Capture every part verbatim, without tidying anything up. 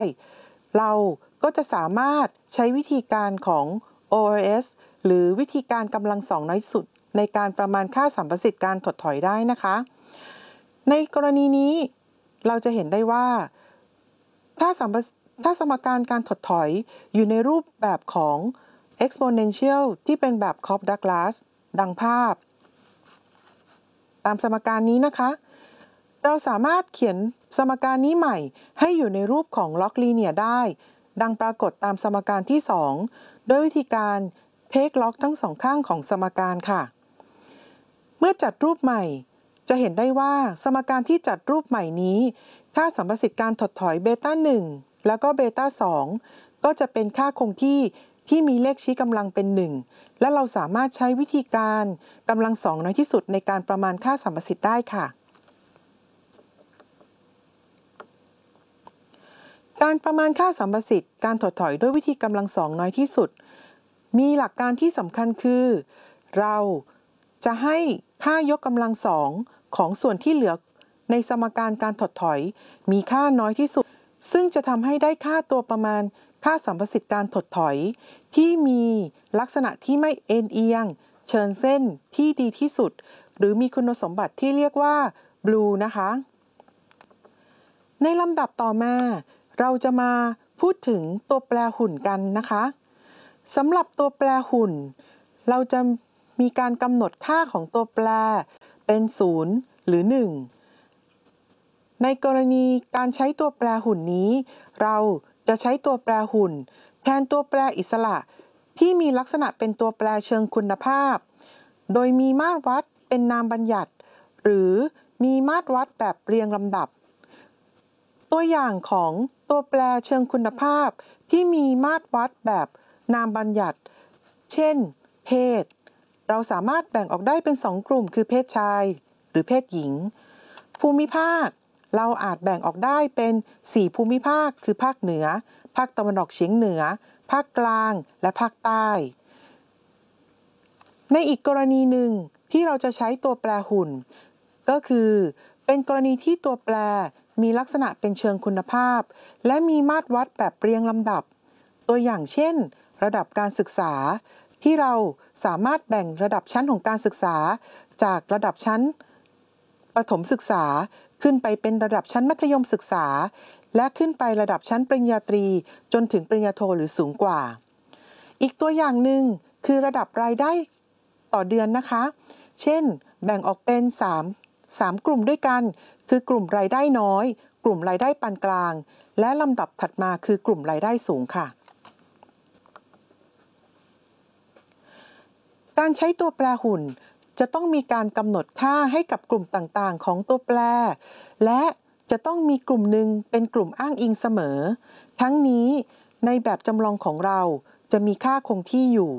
เราก็จะสามารถใช้วิธีการของ โอ อาร์ เอส หรือวิธีการกำลังสองน้อยสุดในการประมาณค่าสัมประสิทธิ์การถดถอยได้นะคะในกรณีนี้เราจะเห็นได้ว่าถ้าสัมประถ้าสมการการถดถอยอยู่ในรูปแบบของ exponential ที่เป็นแบบ Cobb-Douglas ดังภาพตามสมการนี้นะคะเราสามารถเขียนสมการนี้ใหม่ให้อยู่ในรูปของล็อกลีเนียร์ได้ดังปรากฏตามสมการที่สองโดยวิธีการเทคล็อกทั้งสองข้างของสมการค่ะเมื่อจัดรูปใหม่จะเห็นได้ว่าสมการที่จัดรูปใหม่นี้ค่าสัมประสิทธิ์การถดถอยเบต้าหนึ่งแล้วก็เบต้าสองก็จะเป็นค่าคงที่ที่มีเลขชี้กำลังเป็นหนึ่งและเราสามารถใช้วิธีการกำลังสองน้อยที่สุดในการประมาณค่าสัมประสิทธิ์ได้ค่ะการประมาณค่าสัมประสิทธิ์การถดถอยด้วยวิธีกำลังสองน้อยที่สุดมีหลักการที่สำคัญคือเราจะให้ค่ายกกำลังสองของส่วนที่เหลือในสมการการถดถอยมีค่าน้อยที่สุดซึ่งจะทำให้ได้ค่าตัวประมาณค่าสัมประสิทธิ์การถดถอยที่มีลักษณะที่ไม่เอ็นเอียงเชิงเส้นที่ดีที่สุดหรือมีคุณสมบัติที่เรียกว่า blue นะคะในลำดับต่อมาเราจะมาพูดถึงตัวแปรหุ่นกันนะคะสำหรับตัวแปรหุ่นเราจะมีการกำหนดค่าของตัวแปรเป็นศูนย์หรือหนึ่งในกรณีการใช้ตัวแปรหุ่นนี้เราจะใช้ตัวแปรหุ่นแทนตัวแปรอิสระที่มีลักษณะเป็นตัวแปรเชิงคุณภาพโดยมีมาตรวัดเป็นนามบัญญัติหรือมีมาตรวัดแบบเรียงลำดับตัวอย่างของตัวแปรเชิงคุณภาพที่มีมาตรวัดแบบนามบัญญัติเช่นเพศเราสามารถแบ่งออกได้เป็นสองกลุ่มคือเพศชายหรือเพศหญิงภูมิภาคเราอาจแบ่งออกได้เป็นสี่ภูมิภาคคือภาคเหนือภาคตะวันออกเฉียงเหนือภาคกลางและภาคใต้ในอีกกรณีหนึ่งที่เราจะใช้ตัวแปรหุ่นก็คือเป็นกรณีที่ตัวแปรมีลักษณะเป็นเชิงคุณภาพและมีมาตรวัดแบบเรียงลำดับตัวอย่างเช่นระดับการศึกษาที่เราสามารถแบ่งระดับชั้นของการศึกษาจากระดับชั้นประถมศึกษาขึ้นไปเป็นระดับชั้นมัธยมศึกษาและขึ้นไประดับชั้นปริญญาตรีจนถึงปริญญาโทหรือสูงกว่าอีกตัวอย่างหนึ่งคือระดับรายได้ต่อเดือนนะคะเช่นแบ่งออกเป็น3 3กลุ่มด้วยกันคือกลุ่มรายได้น้อยกลุ่มรายได้ปานกลางและลำดับถัดมาคือกลุ่มรายได้สูงค่ะการใช้ตัวแปรหุ่นจะต้องมีการกำหนดค่าให้กับกลุ่มต่างๆของตัวแปรและจะต้องมีกลุ่มหนึ่งเป็นกลุ่มอ้างอิงเสมอทั้งนี้ในแบบจำลองของเราจะมีค่าคงที่อยู่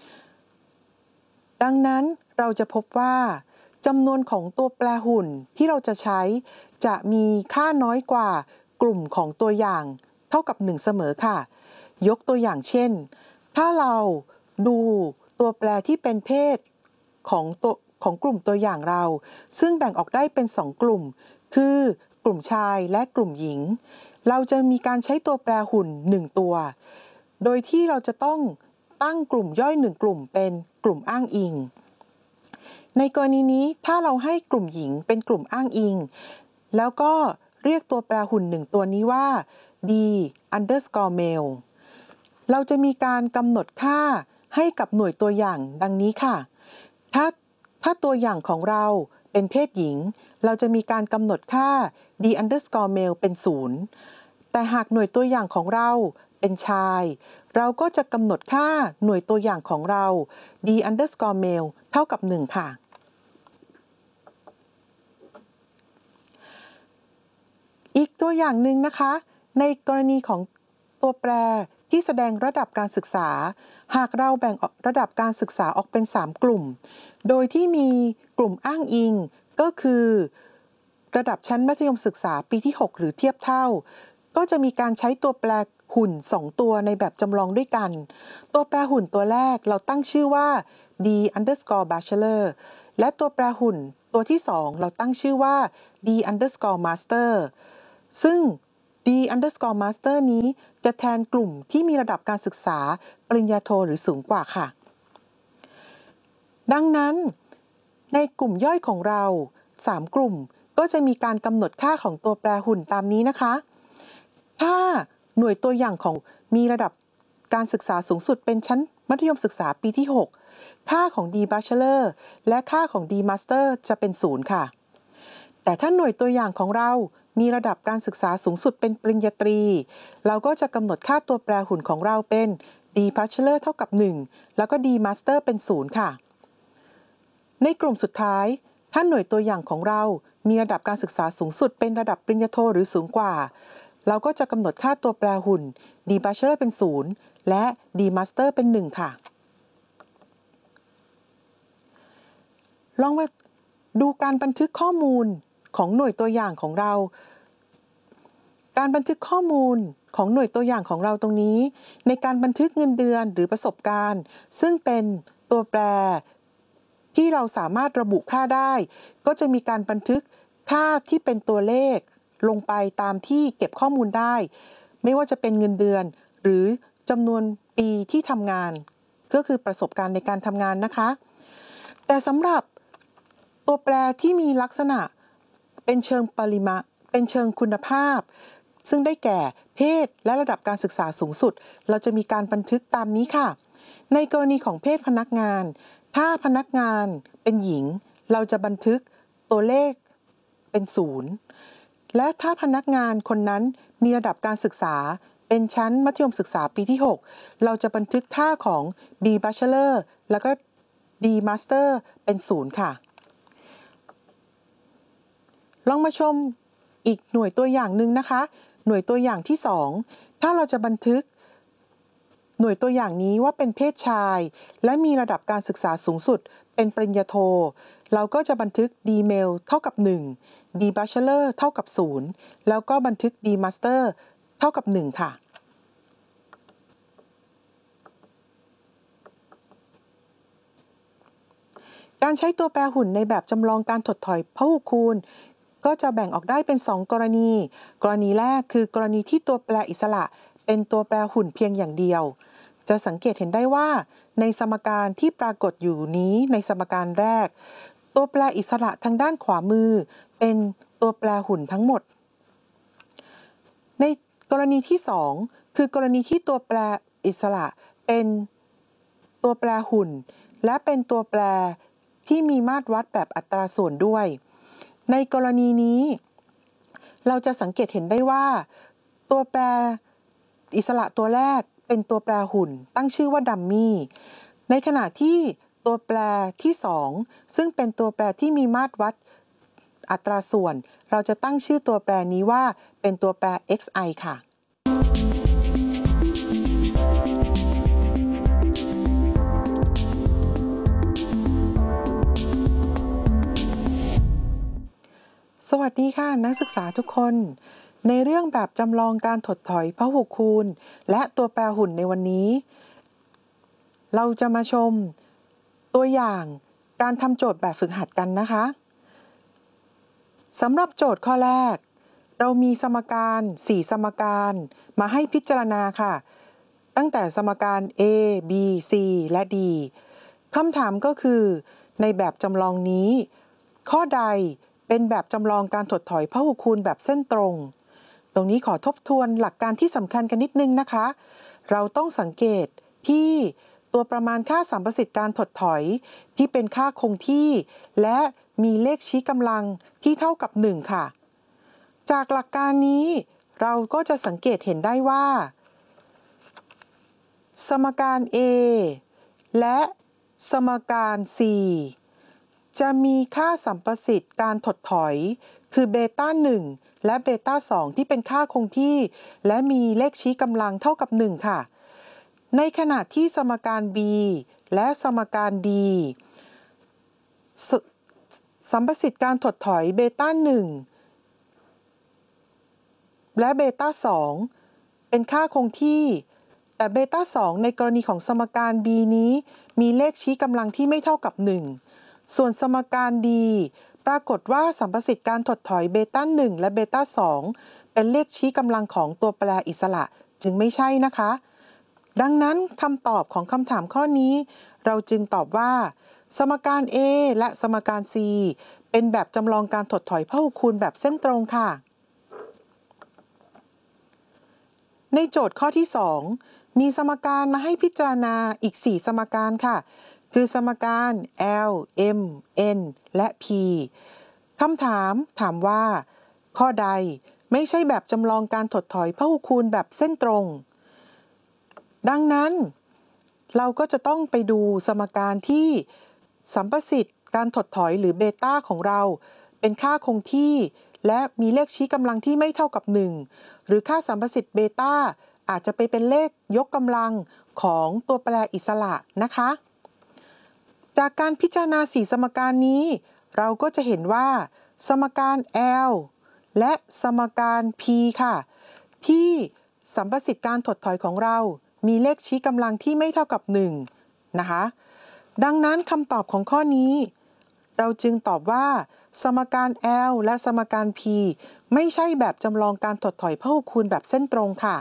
ดังนั้นเราจะพบว่าจำนวนของตัวแปรหุ่นที่เราจะใช้จะมีค่าน้อยกว่ากลุ่มของตัวอย่างเท่ากับหนึ่งเสมอค่ะยกตัวอย่างเช่นถ้าเราดูตัวแปรที่เป็นเพศของตัวของกลุ่มตัวอย่างเราซึ่งแบ่งออกได้เป็นสองกลุ่มคือกลุ่มชายและกลุ่มหญิงเราจะมีการใช้ตัวแปรหุ่นหนึ่งตัวโดยที่เราจะต้องตั้งกลุ่มย่อยหนึ่งกลุ่มเป็นกลุ่มอ้างอิงในกรณีนี้ถ้าเราให้กลุ่มหญิงเป็นกลุ่มอ้างอิงแล้วก็เรียกตัวแปรหุ่นหนึ่งตัวนี้ว่า d underscore male เราจะมีการกำหนดค่าให้กับหน่วยตัวอย่างดังนี้ค่ะถ้าถ้าตัวอย่างของเราเป็นเพศหญิงเราจะมีการกำหนดค่า d underscore male เป็นศูนย์แต่หากหน่วยตัวอย่างของเราเป็นชายเราก็จะกำหนดค่าหน่วยตัวอย่างของเรา d underscore male เท่ากับหนึ่งค่ะอีกตัวอย่างหนึ่งนะคะในกรณีของตัวแปรที่แสดงระดับการศึกษาหากเราแบ่งระดับการศึกษาออกเป็นสามกลุ่มโดยที่มีกลุ่มอ้างอิงก็คือระดับชั้นมัธยมศึกษาปีที่หกหรือเทียบเท่าก็จะมีการใช้ตัวแปรหุ่นสองตัวในแบบจำลองด้วยกันตัวแปรหุ่นตัวแรกเราตั้งชื่อว่า d underscore bachelor และตัวแปรหุ่นตัวที่สองเราตั้งชื่อว่า d underscore master ซึ่ง D underscore master นี้จะแทนกลุ่มที่มีระดับการศึกษาปริญญาโทหรือสูงกว่าค่ะดังนั้นในกลุ่มย่อยของเราสามกลุ่มก็จะมีการกำหนดค่าของตัวแปรหุ่นตามนี้นะคะถ้าหน่วยตัวอย่างของมีระดับการศึกษาสูงสุดเป็นชั้นมัธยมศึกษาปีที่หกค่าของ D Bachelor และค่าของ D Master จะเป็นศูนย์ค่ะแต่ถ้าหน่วยตัวอย่างของเรามีระดับการศึกษาสูงสุดเป็นปริญญาตรีเราก็จะกำหนดค่าตัวแปรหุ่นของเราเป็น D Bachelor เท่ากับหนึ่งแล้วก็ D Master เป็นศูนย์ค่ะในกลุ่มสุดท้ายถ้าหน่วยตัวอย่างของเรามีระดับการศึกษาสูงสุดเป็นระดับปริญญาโทหรือสูงกว่าเราก็จะกำหนดค่าตัวแปรหุ่น D Bachelor เป็นศูนย์และ D Master เป็นหนึ่งค่ะลองมาดูการบันทึกข้อมูลของหน่วยตัวอย่างของเราการบันทึกข้อมูลของหน่วยตัวอย่างของเราตรงนี้ในการบันทึกเงินเดือนหรือประสบการณ์ซึ่งเป็นตัวแปรที่เราสามารถระบุค่าได้ก็จะมีการบันทึกค่าที่เป็นตัวเลขลงไปตามที่เก็บข้อมูลได้ไม่ว่าจะเป็นเงินเดือนหรือจำนวนปีที่ทำงานก็คือประสบการณ์ในการทำงานนะคะแต่สำหรับตัวแปรที่มีลักษณะเป็นเชิงปริมาณเป็นเชิงคุณภาพซึ่งได้แก่เพศและระดับการศึกษาสูงสุดเราจะมีการบันทึกตามนี้ค่ะในกรณีของเพศพนักงานถ้าพนักงานเป็นหญิงเราจะบันทึกตัวเลขเป็นศูนย์และถ้าพนักงานคนนั้นมีระดับการศึกษาเป็นชั้นมัธยมศึกษาปีที่หกเราจะบันทึกค่าของ D Bachelor แล้วก็ D Master เป็นศูนย์ค่ะลองมาชมอีกหน่วยตัวอย่างหนึ่งนะคะหน่วยตัวอย่างที่สองถ้าเราจะบันทึกหน่วยตัวอย่างนี้ว่าเป็นเพศชายและมีระดับการศึกษาสูงสุดเป็นปริญญาโทเราก็จะบันทึก D Male เท่ากับหนึ่ง D Bachelor เท่ากับศูนย์แล้วก็บันทึก D Master เท่ากับหนึ่งค่ะการใช้ตัวแปรหุ่นในแบบจำลองการถดถอยพหุคูณก็จะแบ่งออกได้เป็นสองกรณีกรณีแรกคือกรณีที่ตัวแปรอิสระเป็นตัวแปรหุ่นเพียงอย่างเดียวจะสังเกตเห็นได้ว่าในสมการที่ปรากฏอยู่นี้ในสมการแรกตัวแปรอิสระทางด้านขวามือเป็นตัวแปรหุ่นทั้งหมดในกรณีที่สองคือกรณีที่ตัวแปรอิสระเป็นตัวแปรหุ่นและเป็นตัวแปรที่มีมาตรวัดแบบอัตราส่วนด้วยในกรณีนี้เราจะสังเกตเห็นได้ว่าตัวแปรอิสระตัวแรกเป็นตัวแปรหุ่นตั้งชื่อว่าดัมมี่ในขณะที่ตัวแปรที่สองซึ่งเป็นตัวแปรที่มีมาตรวัดอัตราส่วนเราจะตั้งชื่อตัวแปรนี้ว่าเป็นตัวแปร เอ็กซ์ ไอ ค่ะสวัสดีค่ะนักศึกษาทุกคนในเรื่องแบบจำลองการถดถอยพหุคูณและตัวแปรหุ่นในวันนี้เราจะมาชมตัวอย่างการทำโจทย์แบบฝึกหัดกันนะคะสำหรับโจทย์ข้อแรกเรามีสมการสี่สมการมาให้พิจารณาค่ะตั้งแต่สมการ A B C และ D คำถามก็คือในแบบจำลองนี้ข้อใดเป็นแบบจำลองการถดถอยพหุคูณแบบเส้นตรงตรงนี้ขอทบทวนหลักการที่สำคัญกันนิดนึงนะคะเราต้องสังเกตที่ตัวประมาณค่าสัมประสิทธิ์การถดถอยที่เป็นค่าคงที่และมีเลขชี้กำลังที่เท่ากับหนึ่งค่ะจากหลักการนี้เราก็จะสังเกตเห็นได้ว่าสมการ A และสมการ C จะมีค่าสัมประสิทธิ์การถดถอยคือเบต้าหนึ่งและเบต้าสองที่เป็นค่าคงที่และมีเลขชี้กำลังเท่ากับหนึ่งค่ะในขณะที่สมการ B และสมการ D สสัมประสิทธิ์การถดถอยเบต้าหนึ่งและเบต้าสองเป็นค่าคงที่แต่เบต้าสองในกรณีของสมการ B นี้มีเลขชี้กำลังที่ไม่เท่ากับหนึ่งส่วนสมการ D ปรากฏว่าสัมประสิทธิ์การถดถอยเบต้าหนึ่งและเบต้าสองเป็นเลขชี้กำลังของตัวแปรอิสระจึงไม่ใช่นะคะดังนั้นคำตอบของคำถามข้อนี้เราจึงตอบว่าสมการ A และสมการ C เป็นแบบจำลองการถดถอยพหุคูณแบบเส้นตรงค่ะในโจทย์ข้อที่สองมีสมการมาให้พิจารณาอีกสี่สมการค่ะคือสมการ L M N และ P คำถามถามว่าข้อใดไม่ใช่แบบจำลองการถดถอยพหุคูณแบบเส้นตรงดังนั้นเราก็จะต้องไปดูสมการที่สัมประสิทธิ์การถดถอยหรือเบต้าของเราเป็นค่าคงที่และมีเลขชี้กำลังที่ไม่เท่ากับหนึ่งหรือค่าสัมประสิทธิ์เบต้าอาจจะไปเป็นเลขยกกำลังของตัวแปรอิสระนะคะจากการพิจารณาสี่สมการนี้เราก็จะเห็นว่าสมการ L และสมการ P ค่ะที่สัมประสิทธิ์การถดถอยของเรามีเลขชี้กำลังที่ไม่เท่ากับหนึ่งนะคะดังนั้นคำตอบของข้อนี้เราจึงตอบว่าสมการ L และสมการ P ไม่ใช่แบบจำลองการถดถอยพหุคูณแบบเส้นตรงค่ะ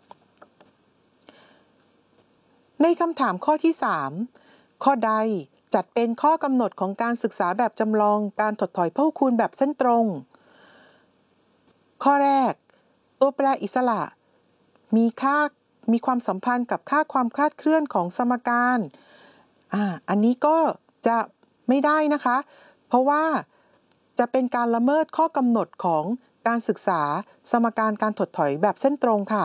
ในคำถามข้อที่สามข้อใดจัดเป็นข้อกำหนดของการศึกษาแบบจำลองการถดถอยพหุคูณแบบเส้นตรงข้อแรกตัวแปรอิสระมีค่ามีความสัมพันธ์กับค่าความคลาดเคลื่อนของสมการอ่าอันนี้ก็จะไม่ได้นะคะเพราะว่าจะเป็นการละเมิดข้อกำหนดของการศึกษาสมการการถดถอยแบบเส้นตรงค่ะ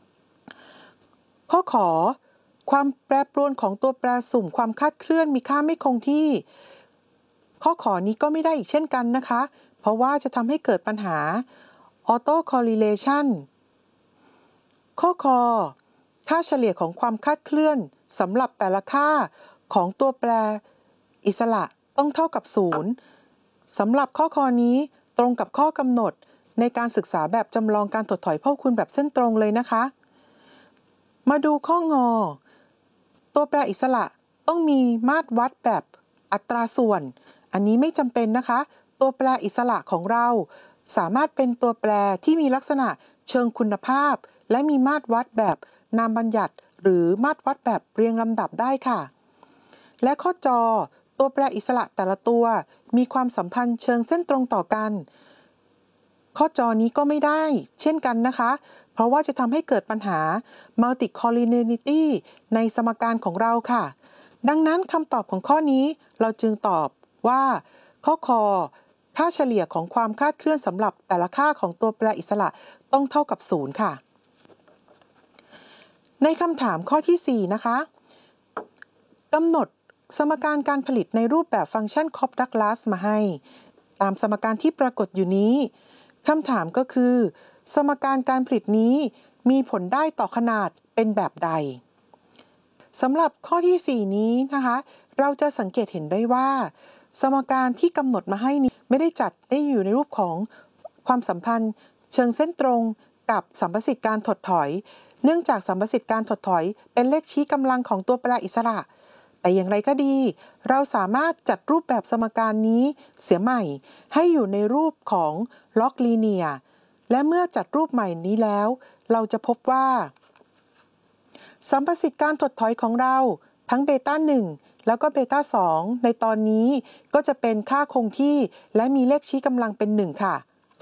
ข้อขอความแปรปรวนของตัวแปรสุ่มความคลาดเคลื่อนมีค่าไม่คงที่ข้อขอนี้ก็ไม่ได้อีกเช่นกันนะคะเพราะว่าจะทำให้เกิดปัญหา auto correlation ข้อคอค่าเฉลี่ยของความคลาดเคลื่อนสำหรับแต่ละค่าของตัวแปรอิสระต้องเท่ากับศูนย์สำหรับข้อคอนี้ตรงกับข้อกำหนดในการศึกษาแบบจำลองการถดถอยพหุคูณแบบเส้นตรงเลยนะคะมาดูข้องอตัวแปรอิสระต้องมีมาตรวัดแบบอัตราส่วนอันนี้ไม่จำเป็นนะคะตัวแปรอิสระของเราสามารถเป็นตัวแปรที่มีลักษณะเชิงคุณภาพและมีมาตรวัดแบบนามบัญญัติหรือมาตรวัดแบบเรียงลำดับได้ค่ะและข้อจอตัวแปรอิสระแต่ละตัวมีความสัมพันธ์เชิงเส้นตรงต่อกันข้อจอนี้ก็ไม่ได้เช่นกันนะคะเพราะว่าจะทำให้เกิดปัญหา multicollinearity ในสมการของเราค่ะดังนั้นคำตอบของข้อนี้เราจึงตอบว่าข้อคอค่าเฉลี่ยของความคลาดเคลื่อนสำหรับแต่ละค่าของตัวแปรอิสระต้องเท่ากับศูนย์ค่ะในคำถามข้อที่สี่นะคะกำหนดสมการการผลิตในรูปแบบฟังก์ชันคอปดักลาสมาให้ตามสมการที่ปรากฏอยู่นี้คำถามก็คือสมการการผลิตนี้มีผลได้ต่อขนาดเป็นแบบใดสำหรับข้อที่สี่นี้นะคะเราจะสังเกตเห็นได้ว่าสมการที่กำหนดมาให้นี้ไม่ได้จัดได้อยู่ในรูปของความสัมพันธ์เชิงเส้นตรงกับสัมประสิทธิ์การถดถอยเนื่องจากสัมประสิทธิ์การถดถอยเป็นเลขชี้กำลังของตัวแปรอิสระแต่อย่างไรก็ดีเราสามารถจัดรูปแบบสมการนี้เสียใหม่ให้อยู่ในรูปของล็อกลีเนียร์และเมื่อจัดรูปใหม่นี้แล้วเราจะพบว่าสัมประสิทธิ์การถดถอยของเราทั้งเบต้าหนึ่งแล้วก็เบต้าสองในตอนนี้ก็จะเป็นค่าคงที่และมีเลขชี้กำลังเป็นหนึ่งค่ะ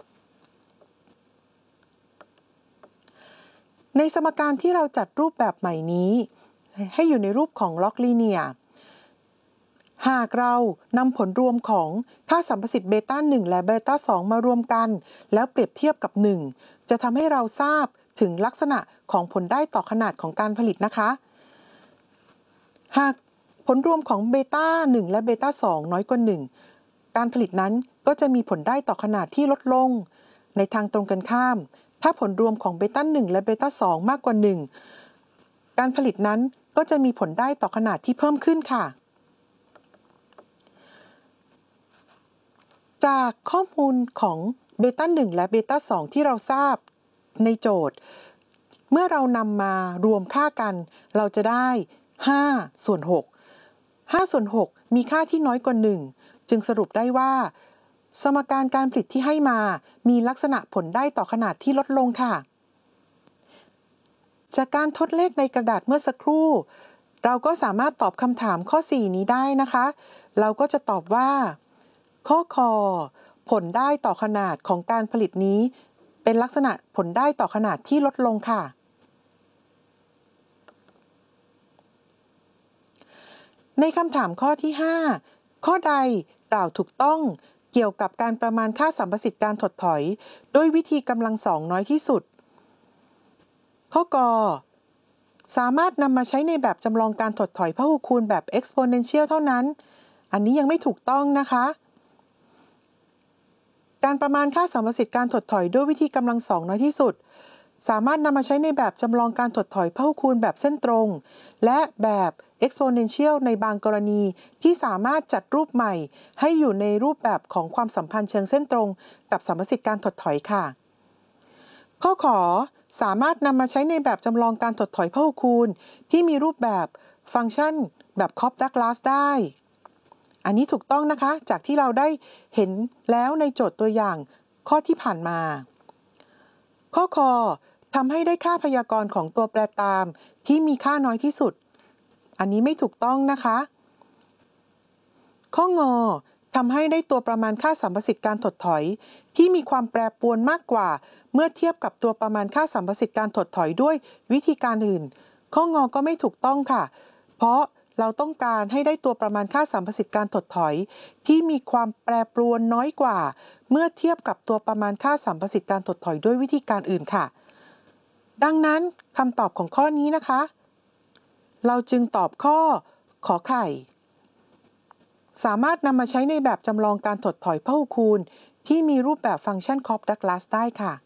ในสมการที่เราจัดรูปแบบใหม่นี้ให้อยู่ในรูปของล็อกลีเนียร์หากเรานำผลรวมของค่าสัมประสิทธิ์เบต้าหนึ่งและเบต้าสองมารวมกันแล้วเปรียบเทียบกับหนึ่งจะทำให้เราทราบถึงลักษณะของผลได้ต่อขนาดของการผลิตนะคะหากผลรวมของเบต้าหนึ่งและเบต้าสองน้อยกว่าหนึ่งการผลิตนั้นก็จะมีผลได้ต่อขนาดที่ลดลงในทางตรงกันข้ามถ้าผลรวมของเบต้าหนึ่งและเบต้าสองมากกว่าหนึ่งการผลิตนั้นก็จะมีผลได้ต่อขนาดที่เพิ่มขึ้นค่ะจากข้อมูลของเบต้าหนึ่งและเบต้าสองที่เราทราบในโจทย์เมื่อเรานำมารวมค่ากันเราจะได้ห้าส่วนหก ห้าส่วนหกมีค่าที่น้อยกว่าหนึ่งจึงสรุปได้ว่าสมการการผลิตที่ให้มามีลักษณะผลได้ต่อขนาดที่ลดลงค่ะจากการทดเลขในกระดาษเมื่อสักครู่เราก็สามารถตอบคำถามข้อสี่นี้ได้นะคะเราก็จะตอบว่าข้อคอผลได้ต่อขนาดของการผลิตนี้เป็นลักษณะผลได้ต่อขนาดที่ลดลงค่ะในคำถามข้อที่ห้าข้อใดกล่าวถูกต้องเกี่ยวกับการประมาณค่าสัมประสิทธิ์การถดถอยด้วยวิธีกำลังสองน้อยที่สุดข้อกอสามารถนำมาใช้ในแบบจำลองการถดถอยพหุคูณแบบ exponential เท่านั้นอันนี้ยังไม่ถูกต้องนะคะการประมาณค่าสัมประสิทธิ์การถดถอยด้วยวิธีกำลังสองน้อยที่สุดสามารถนำมาใช้ในแบบจำลองการถดถอยพหุคูณแบบเส้นตรงและแบบ exponential ในบางกรณีที่สามารถจัดรูปใหม่ให้อยู่ในรูปแบบของความสัมพันธ์เชิงเส้นตรงกับสัมประสิทธิ์การถดถอยค่ะข้อขอสามารถนำมาใช้ในแบบจำลองการถดถอยพหุคูณที่มีรูปแบบฟังก์ชันแบบคอปดักลาสได้อันนี้ถูกต้องนะคะจากที่เราได้เห็นแล้วในโจทย์ตัวอย่างข้อที่ผ่านมาข้อคอทำให้ได้ค่าพยากรณ์ของตัวแปรตามที่มีค่าน้อยที่สุดอันนี้ไม่ถูกต้องนะคะข้องอทำให้ได้ตัวประมาณค่าสัมประสิทธิ์การถดถอยที่มีความแปรปรวนมากกว่าเมื่อเทียบกับตัวประมาณค่าสัมประสิทธิ์การถดถอยด้วยวิธีการอื่นข้องอก็ไม่ถูกต้องค่ะเพราะเราต้องการให้ได้ตัวประมาณค่าสัมประสิทธิ์การถดถอยที่มีความแปรปรวนน้อยกว่าเมื่อเทียบกับตัวประมาณค่าสัมประสิทธิ์การถดถอยด้วยวิธีการอื่นค่ะดังนั้นคำตอบของข้อนี้นะคะเราจึงตอบข้อขอไข่สามารถนำมาใช้ในแบบจำลองการถดถอยพหุคูณที่มีรูปแบบฟังก์ชันคอปดักลาสได้ค่ะ